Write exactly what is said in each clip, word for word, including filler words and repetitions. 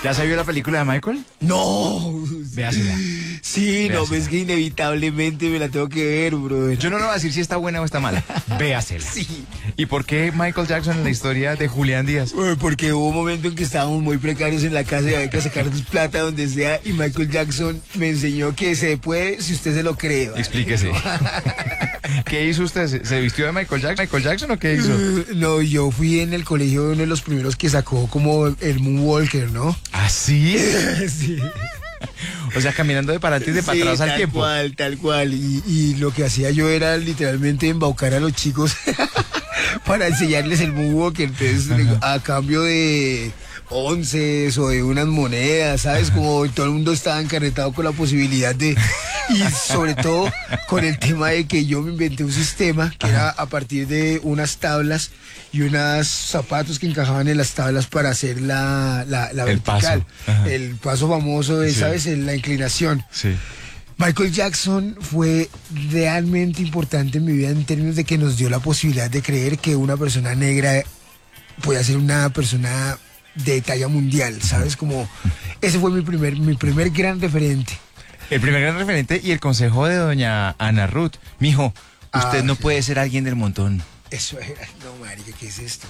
¿Ya se vio la película de Michael? No. Véasela. Sí, no, Véasela. es que inevitablemente me la tengo que ver, brother. Yo no le voy a decir si está buena o está mala. Véasela. Sí. ¿Y por qué Michael Jackson en la historia de Julián Díaz? Eh, Porque hubo un momento en que estábamos muy precarios en la casa y había que sacarnos plata donde sea, y Michael Jackson me enseñó que se puede si usted se lo cree. ¿vale? Explíquese. ¿Qué hizo usted? ¿Se, se vistió de Michael Jackson? ¿Michael Jackson o qué hizo? Eh, No, yo fui en el colegio uno de los primeros que sacó como el Moonwalker, ¿no? ¿Ah, sí? Sí. O sea, caminando de para adelante y de para Sí, atrás al tal tiempo. cual, tal cual. Y, y lo que hacía yo era literalmente embaucar a los chicos para enseñarles el moonwalker. Entonces, a cambio de onces o de unas monedas, ¿sabes? Como todo el mundo estaba encarretado con la posibilidad de... Y sobre todo con el tema de que yo me inventé un sistema que era a partir de unas tablas y unos zapatos que encajaban en las tablas para hacer la, la, la El vertical. paso. Ajá. El paso famoso de, Sí. ¿sabes? En la inclinación. Sí. Michael Jackson fue realmente importante en mi vida en términos de que nos dio la posibilidad de creer que una persona negra podía ser una persona de talla mundial, ¿sabes? Como ese fue mi primer, mi primer gran referente. El primer gran referente y el consejo de doña Ana Ruth. Mijo, usted Ah, no sí. puede ser alguien del montón. Eso era, no, marica, ¿qué es esto?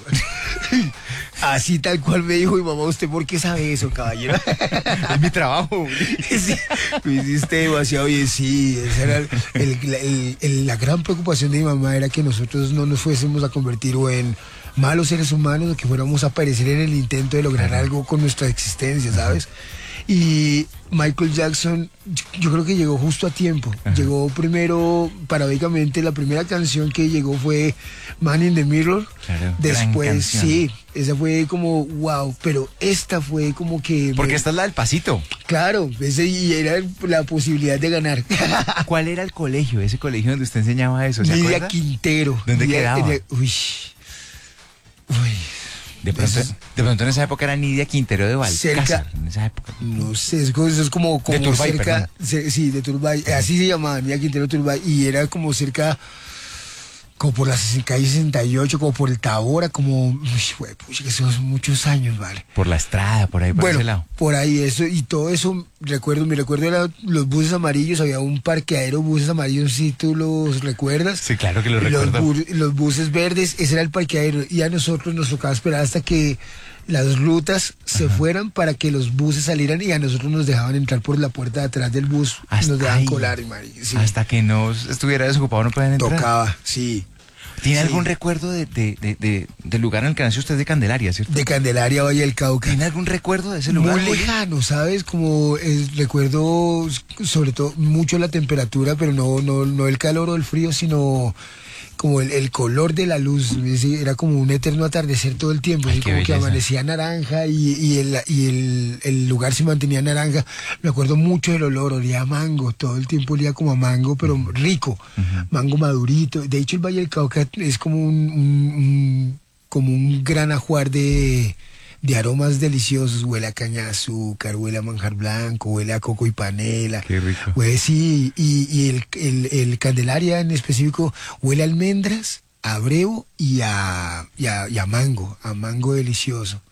Así tal cual me dijo mi mamá, ¿usted por qué sabe eso, caballero? Es mi trabajo. Sí, lo hiciste demasiado bien, sí, esa era el- el- el- el- la gran preocupación de mi mamá era que nosotros no nos fuésemos a convertir o en malos seres humanos o que fuéramos a aparecer en el intento de lograr algo con nuestra existencia, ¿sabes? Y Michael Jackson, yo, yo creo que llegó justo a tiempo. Llegó primero, paradójicamente, la primera canción que llegó fue Man in the Mirror. Claro, gran Después, canción. sí, esa fue como wow, pero esta fue como que... Porque me- esta es la del pasito. Claro, ese y era la posibilidad de ganar. ¿Cuál era el colegio? Ese colegio donde usted enseñaba eso, ¿se Nidia acuerda? Quintero. ¿Dónde Nidia- quedaba? Nidia- uy. Uy. De pronto, Eso de pronto en esa época era Nidia Quintero de Valcázar. Cerca- En esa época. No sé, es como, eso es como, como De Turbay, cerca, ce- sí, de Turbay, así se llamaba, Nidia Quintero Turbay, y era como cerca, como por la calle sesenta y ocho, como por el Tabora, como, uy, güey, pucha, que son muchos años, vale. Por la estrada, por ahí, por Bueno, ese lado. por ahí eso, y todo eso, recuerdo, mi recuerdo era los buses amarillos, había un parqueadero buses amarillos, si tú los recuerdas. Sí, claro que lo Y los, recuerdo. bu- los buses verdes, ese era el parqueadero, y a nosotros nos tocaba esperar hasta que las rutas se fueran para que los buses salieran y a nosotros nos dejaban entrar por la puerta de atrás del bus, Hasta nos dejaban ahí. colar, marica, sí. Hasta que no estuviera desocupado no pueden entrar. Tocaba, sí. ¿Tiene Sí. algún recuerdo de, de, de, de- del lugar en el que nació usted de Candelaria, cierto? De Candelaria, Valle del Cauca. ¿Tiene algún recuerdo de ese lugar? Muy lejano, ¿sabes? Como es- recuerdo sobre todo mucho la temperatura, pero no, no, no el calor o el frío, sino como el, el color de la luz. Es decir, era como un eterno atardecer todo el tiempo, Ay, así qué como que belleza. amanecía naranja y, y, el, y el, el lugar se mantenía naranja. Me acuerdo mucho del olor, olía a mango, todo el tiempo olía como a mango, pero rico, mango madurito. De hecho, el Valle del Cauca es como un, un- un- como un gran ajuar de de aromas deliciosos, huele a caña de azúcar, huele a manjar blanco, huele a coco y panela. Qué rico. Huele, sí, y, y el, el, el Candelaria en específico huele a almendras, a brevo y a, y a, y a mango, a mango delicioso.